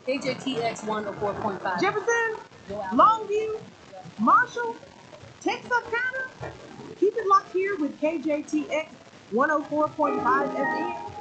KJTX 104.5. Jefferson, Longview, Marshall, Texarkana. Keep it locked here with KJTX 104.5 FM.